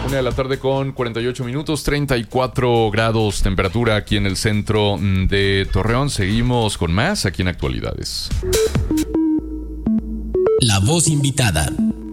1:00 con 48 minutos, 34 grados temperatura aquí en el centro de Torreón. Seguimos con más aquí en Actualidades. La voz invitada.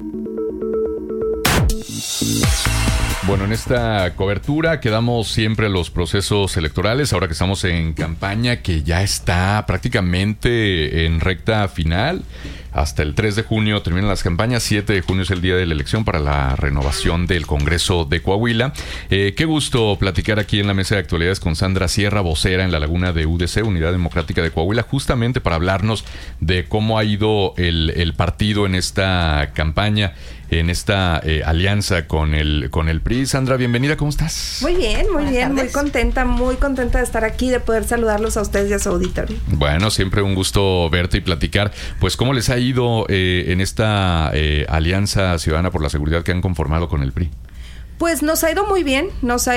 Bueno, en esta cobertura quedamos siempre a los procesos electorales, ahora que estamos en campaña que ya está prácticamente en recta final. Hasta el 3 de junio terminan las campañas, 7 de junio es el día de la elección para la renovación del Congreso de Coahuila. Qué gusto platicar aquí en la mesa de actualidades con Sandra Sierra, vocera en la Laguna de UDC, Unidad Democrática de Coahuila, justamente para hablarnos de cómo ha ido el partido en esta campaña, en esta alianza con el PRI. Sandra, bienvenida, ¿cómo estás? Muy bien, muy contenta de estar aquí, de poder saludarlos a ustedes y a su auditorio. Bueno, siempre un gusto verte y platicar. Pues, ¿cómo les ha ido en esta alianza ciudadana por la seguridad que han conformado con el PRI? Pues nos ha ido muy bien.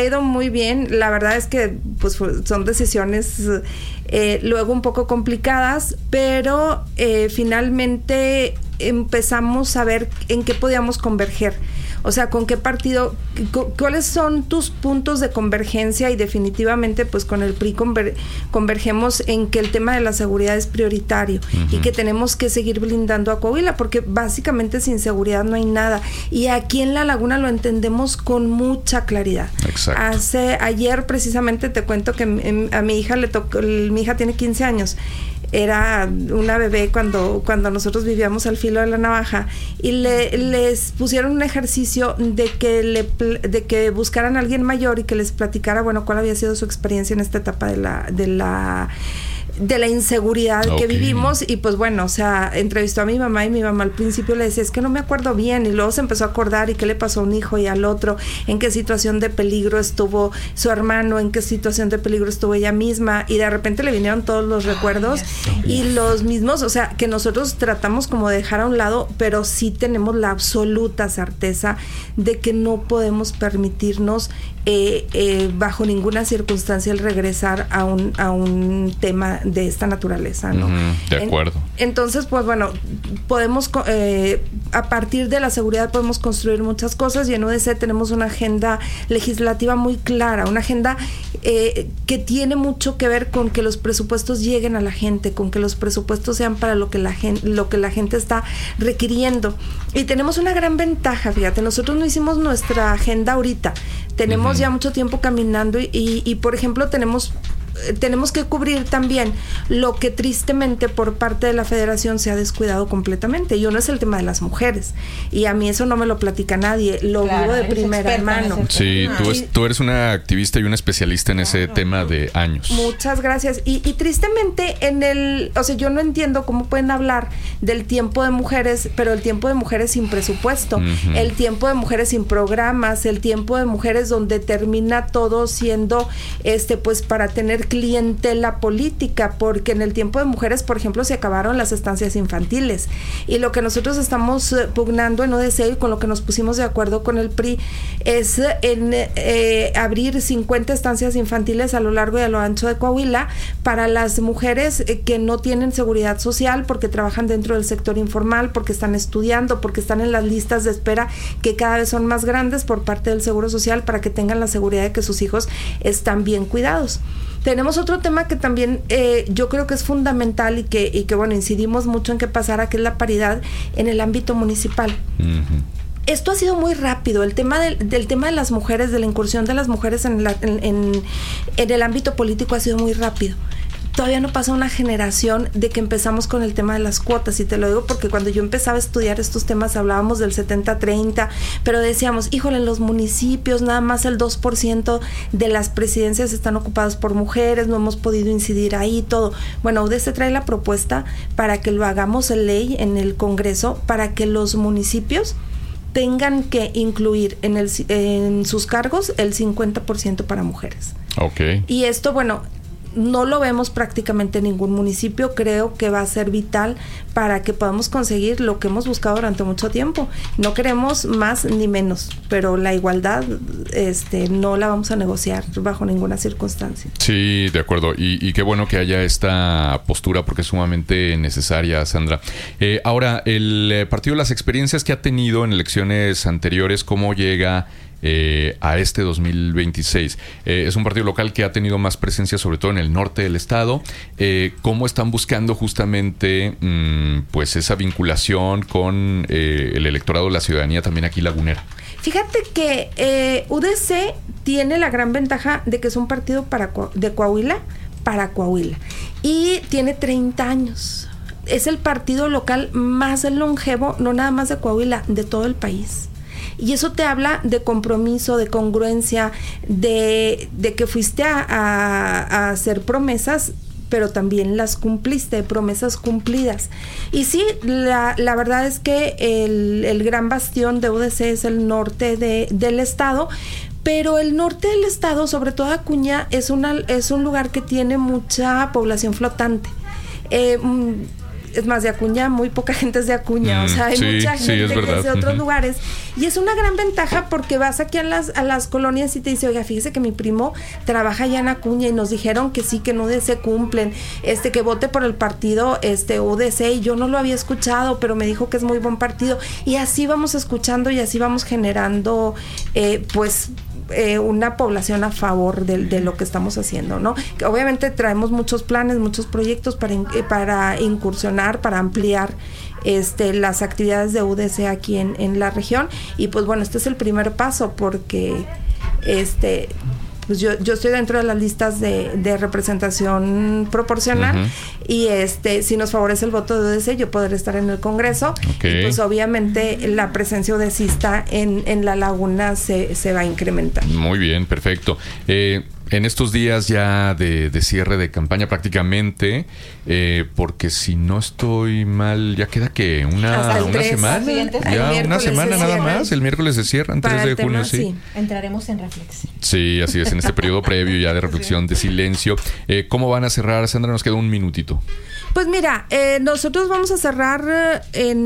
La verdad es que pues son decisiones luego un poco complicadas, pero finalmente empezamos a ver en qué podíamos converger. O sea, con qué partido, cuáles son tus puntos de convergencia, y definitivamente pues con el PRI convergemos en que el tema de la seguridad es prioritario y que tenemos que seguir blindando a Coahuila, porque básicamente sin seguridad no hay nada, y aquí en La Laguna lo entendemos con mucha claridad. Exacto. Ayer precisamente te cuento que a mi hija mi hija tiene 15 años. Era una bebé cuando nosotros vivíamos al filo de la navaja, y les pusieron un ejercicio de que buscaran a alguien mayor y que les platicara, bueno, cuál había sido su experiencia en esta etapa de la inseguridad que vivimos. Y pues bueno, o sea, entrevistó a mi mamá, y mi mamá al principio le decía, es que no me acuerdo bien, y luego se empezó a acordar y qué le pasó a un hijo y al otro, en qué situación de peligro estuvo su hermano, en qué situación de peligro estuvo ella misma, y de repente le vinieron todos los recuerdos y los mismos, o sea, que nosotros tratamos como de dejar a un lado, pero sí tenemos la absoluta certeza de que no podemos permitirnos bajo ninguna circunstancia el regresar a un tema de esta naturaleza, ¿no? De acuerdo. Entonces, pues bueno, podemos a partir de la seguridad podemos construir muchas cosas, y en UDC tenemos una agenda legislativa muy clara, una agenda que tiene mucho que ver con que los presupuestos lleguen a la gente, con que los presupuestos sean para lo que la gente está requiriendo. Y tenemos una gran ventaja, fíjate, nosotros no hicimos nuestra agenda ahorita, tenemos ya mucho tiempo caminando, y por ejemplo tenemos que cubrir también lo que tristemente por parte de la federación se ha descuidado completamente, y uno es el tema de las mujeres, y a mí eso no me lo platica nadie, lo vivo de primera mano. Sí, tú eres una activista y una especialista en ese tema de años. Muchas gracias. Y tristemente o sea, yo no entiendo cómo pueden hablar del tiempo de mujeres, pero el tiempo de mujeres sin presupuesto, el tiempo de mujeres sin programas, el tiempo de mujeres donde termina todo siendo pues para tener clientela política, porque en el tiempo de mujeres, por ejemplo, se acabaron las estancias infantiles, y lo que nosotros estamos pugnando en UDC, y con lo que nos pusimos de acuerdo con el PRI, es en abrir 50 estancias infantiles a lo largo y a lo ancho de Coahuila para las mujeres que no tienen seguridad social, porque trabajan dentro del sector informal, porque están estudiando, porque están en las listas de espera que cada vez son más grandes por parte del Seguro Social, para que tengan la seguridad de que sus hijos están bien cuidados. Tenemos otro tema que también yo creo que es fundamental, y que bueno, incidimos mucho en que pasara, que es la paridad en el ámbito municipal. Esto ha sido muy rápido, el tema del tema de las mujeres, de la incursión de las mujeres en el ámbito político ha sido muy rápido. Todavía no pasa una generación de que empezamos con el tema de las cuotas, y te lo digo porque cuando yo empezaba a estudiar estos temas hablábamos del 70-30, pero decíamos, híjole, en los municipios nada más el 2% de las presidencias están ocupadas por mujeres, no hemos podido incidir ahí, todo. Bueno, UDC trae la propuesta para que lo hagamos en ley en el Congreso, para que los municipios tengan que incluir en sus cargos el 50% para mujeres. Okay. Y esto, bueno, no lo vemos prácticamente en ningún municipio. Creo que va a ser vital para que podamos conseguir lo que hemos buscado durante mucho tiempo. No queremos más ni menos, pero la igualdad no la vamos a negociar bajo ninguna circunstancia. Sí, de acuerdo. Y qué bueno que haya esta postura porque es sumamente necesaria, Sandra. Ahora, el partido, las experiencias que ha tenido en elecciones anteriores, ¿cómo llega a este 2026. Es un partido local que ha tenido más presencia sobre todo en el norte del estado. ¿Cómo están buscando justamente pues esa vinculación con el electorado de la ciudadanía también aquí lagunera? Fíjate que UDC tiene la gran ventaja de que es un partido de Coahuila para Coahuila y tiene 30 años. Es el partido local más longevo, no nada más de Coahuila, de todo el país. Y eso te habla de compromiso, de congruencia, de que fuiste a hacer promesas, pero también las cumpliste, promesas cumplidas. Y sí, la verdad es que el gran bastión de UDC es el norte del estado, pero el norte del estado, sobre todo Acuña, es un lugar que tiene mucha población flotante. Es más, de Acuña, muy poca gente es de Acuña, o sea, hay mucha gente que es de otros lugares. Y es una gran ventaja porque vas aquí a las colonias y te dice, oiga, fíjese que mi primo trabaja allá en Acuña y nos dijeron que sí, que en UDC cumplen, que vote por el partido UDC, y yo no lo había escuchado, pero me dijo que es muy buen partido. Y así vamos escuchando y así vamos generando, una población a favor de lo que estamos haciendo, ¿no? Que obviamente traemos muchos planes, muchos proyectos para incursionar, para ampliar las actividades de UDC aquí en la región. Y pues bueno, este es el primer paso porque pues yo estoy dentro de las listas de representación proporcional y si nos favorece el voto de UDC, yo podré estar en el Congreso. Y pues obviamente la presencia udecista en la laguna se va a incrementar. Muy bien, perfecto. En estos días ya de cierre de campaña prácticamente, porque si no estoy mal, ya queda que una semana, ya una semana nada más, el miércoles se cierran, 3 de junio, sí. Entraremos en reflexión. Sí, así es, en este periodo previo ya de reflexión, de silencio. ¿Cómo van a cerrar, Sandra? Nos queda un minutito. Pues mira, nosotros vamos a cerrar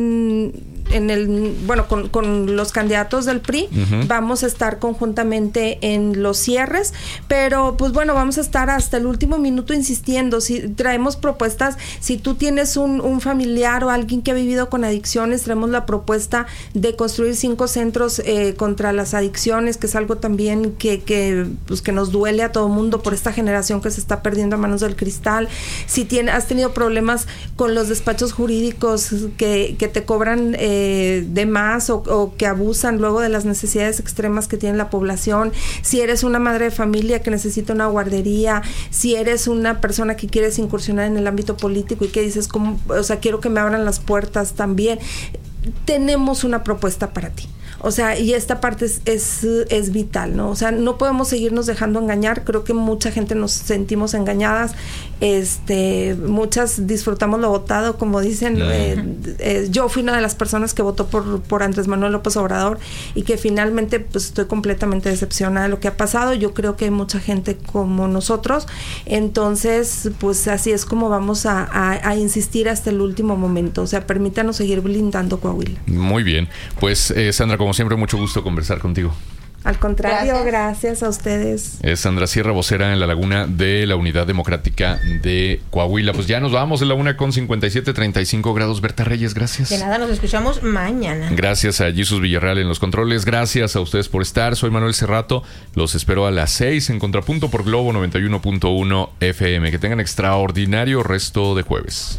con los candidatos del PRI, vamos a estar conjuntamente en los cierres, pero pues bueno, vamos a estar hasta el último minuto insistiendo. Si traemos propuestas, si tú tienes un familiar o alguien que ha vivido con adicciones, traemos la propuesta de construir 5 centros contra las adicciones, que es algo también que nos duele a todo mundo por esta generación que se está perdiendo a manos del cristal. Si has tenido problemas con los despachos jurídicos que te cobran de más o que abusan luego de las necesidades extremas que tiene la población, si eres una madre de familia que necesita una guardería, si eres una persona que quieres incursionar en el ámbito político y que dices, quiero que me abran las puertas también, tenemos una propuesta para ti. O sea, y esta parte es vital, ¿no? O sea, no podemos seguirnos dejando engañar. Creo que mucha gente nos sentimos engañadas. Muchas disfrutamos lo votado, como dicen. Yo fui una de las personas que votó por Andrés Manuel López Obrador y que finalmente pues estoy completamente decepcionada de lo que ha pasado. Yo creo que hay mucha gente como nosotros. Entonces, pues así es como vamos a insistir hasta el último momento. O sea, permítanos seguir blindando Coahuila. Muy bien. Pues, Sandra, como siempre, mucho gusto conversar contigo. Al contrario, gracias a ustedes. Es Sandra Sierra, vocera en la Laguna de la Unidad Democrática de Coahuila. Pues ya nos vamos en la 1:57, 35 grados. Berta Reyes, gracias. De nada, nos escuchamos mañana. Gracias a Jesus Villarreal en los controles. Gracias a ustedes por estar. Soy Manuel Cerrato. Los espero a las 6 en Contrapunto por Globo 91.1 FM. Que tengan extraordinario resto de jueves.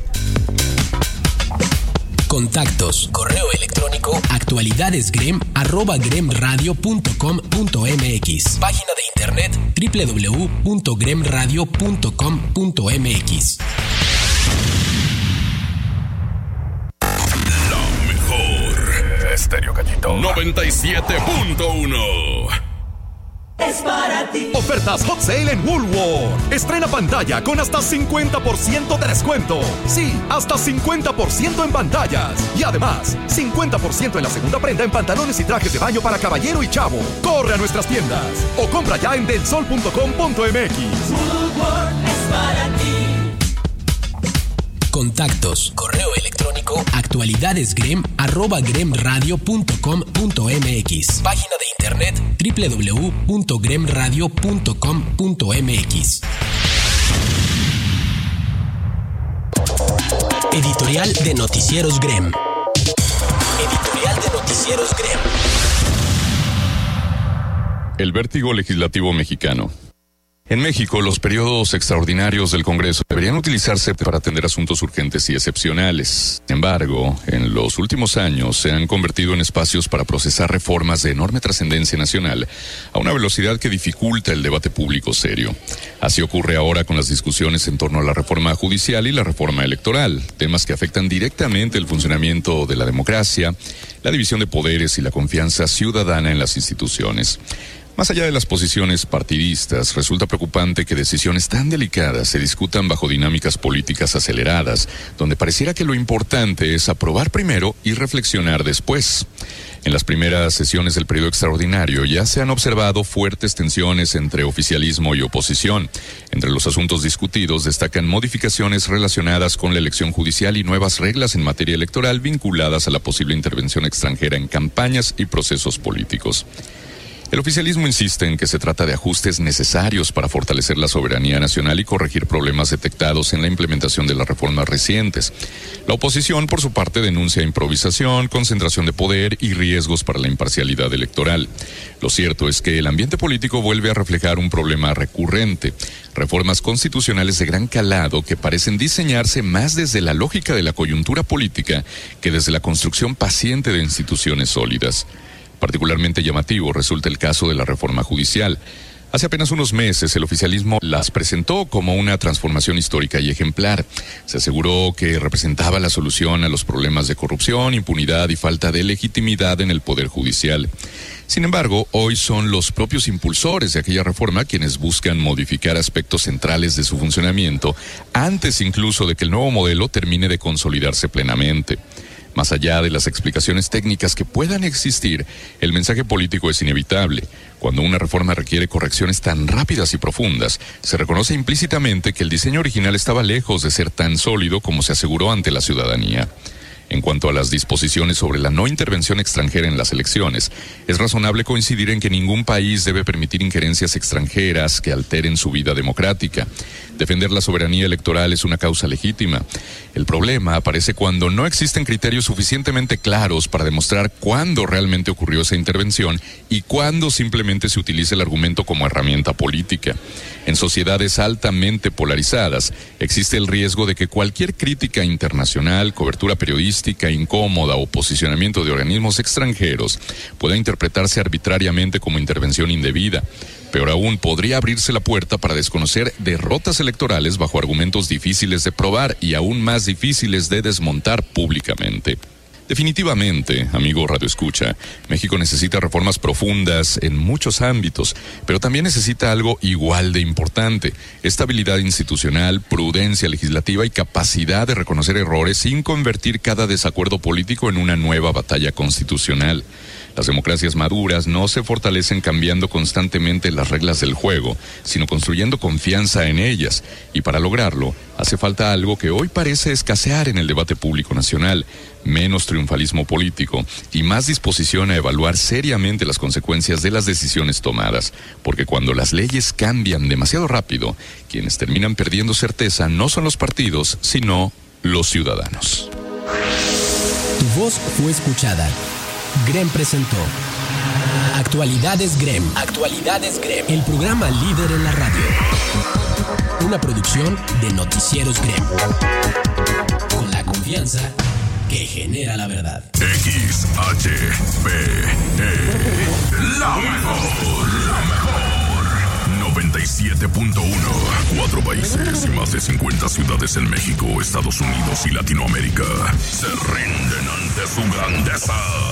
Contactos, correo electrónico, actualidadesgrem@gremradio.com.mx. Página de internet www.gremradio.com.mx. La mejor. Estéreo Gallito 97.1. Es para ti. Ofertas Hot Sale en Woolworth. Estrena pantalla con hasta 50% de descuento. Sí, hasta 50% en pantallas. Y además, 50% en la segunda prenda en pantalones y trajes de baño para caballero y chavo. Corre a nuestras tiendas o compra ya en delsol.com.mx. Woolworth es para ti. Contactos, correo electrónico, actualidadesgrem@gremradio.com.mx. Página de internet www.gremradio.com.mx. Editorial de Noticieros Grem. Editorial de Noticieros Grem. El vértigo legislativo mexicano. En México, los periodos extraordinarios del Congreso deberían utilizarse para atender asuntos urgentes y excepcionales. Sin embargo, en los últimos años se han convertido en espacios para procesar reformas de enorme trascendencia nacional a una velocidad que dificulta el debate público serio. Así ocurre ahora con las discusiones en torno a la reforma judicial y la reforma electoral, temas que afectan directamente el funcionamiento de la democracia, la división de poderes y la confianza ciudadana en las instituciones. Más allá de las posiciones partidistas, resulta preocupante que decisiones tan delicadas se discutan bajo dinámicas políticas aceleradas, donde pareciera que lo importante es aprobar primero y reflexionar después. En las primeras sesiones del periodo extraordinario ya se han observado fuertes tensiones entre oficialismo y oposición. Entre los asuntos discutidos destacan modificaciones relacionadas con la elección judicial y nuevas reglas en materia electoral vinculadas a la posible intervención extranjera en campañas y procesos políticos. El oficialismo insiste en que se trata de ajustes necesarios para fortalecer la soberanía nacional y corregir problemas detectados en la implementación de las reformas recientes. La oposición, por su parte, denuncia improvisación, concentración de poder y riesgos para la imparcialidad electoral. Lo cierto es que el ambiente político vuelve a reflejar un problema recurrente: reformas constitucionales de gran calado que parecen diseñarse más desde la lógica de la coyuntura política que desde la construcción paciente de instituciones sólidas. Particularmente llamativo resulta el caso de la reforma judicial. Hace apenas unos meses el oficialismo las presentó como una transformación histórica y ejemplar. Se aseguró que representaba la solución a los problemas de corrupción, impunidad y falta de legitimidad en el Poder Judicial. Sin embargo, hoy son los propios impulsores de aquella reforma quienes buscan modificar aspectos centrales de su funcionamiento antes incluso de que el nuevo modelo termine de consolidarse plenamente. Más allá de las explicaciones técnicas que puedan existir, el mensaje político es inevitable. Cuando una reforma requiere correcciones tan rápidas y profundas, se reconoce implícitamente que el diseño original estaba lejos de ser tan sólido como se aseguró ante la ciudadanía. En cuanto a las disposiciones sobre la no intervención extranjera en las elecciones, es razonable coincidir en que ningún país debe permitir injerencias extranjeras que alteren su vida democrática. Defender la soberanía electoral es una causa legítima. El problema aparece cuando no existen criterios suficientemente claros para demostrar cuándo realmente ocurrió esa intervención y cuándo simplemente se utiliza el argumento como herramienta política. En sociedades altamente polarizadas, existe el riesgo de que cualquier crítica internacional, cobertura periodística incómoda o posicionamiento de organismos extranjeros pueda interpretarse arbitrariamente como intervención indebida. Peor aún, podría abrirse la puerta para desconocer derrotas electorales bajo argumentos difíciles de probar y aún más difíciles de desmontar públicamente. Definitivamente, amigo Radio Escucha, México necesita reformas profundas en muchos ámbitos, pero también necesita algo igual de importante: estabilidad institucional, prudencia legislativa y capacidad de reconocer errores sin convertir cada desacuerdo político en una nueva batalla constitucional. Las democracias maduras no se fortalecen cambiando constantemente las reglas del juego, sino construyendo confianza en ellas. Y para lograrlo, hace falta algo que hoy parece escasear en el debate público nacional: menos triunfalismo político y más disposición a evaluar seriamente las consecuencias de las decisiones tomadas. Porque cuando las leyes cambian demasiado rápido, quienes terminan perdiendo certeza no son los partidos, sino los ciudadanos. Tu voz fue escuchada. GREM presentó Actualidades GREM. Actualidades GREM. El programa líder en la radio. Una producción de Noticieros GREM. Con la confianza que genera la verdad. XHPE. La mejor. 97.1. 4 países y más de 50 ciudades en México, Estados Unidos y Latinoamérica se rinden ante su grandeza.